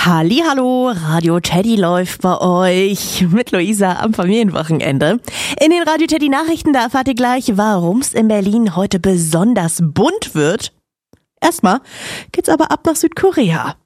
Hallihallo, Radio Teddy läuft bei euch mit Luisa am Familienwochenende. In den Radio Teddy Nachrichten, da erfahrt ihr gleich, warum es in Berlin heute besonders bunt wird. Erstmal geht's aber ab nach Südkorea.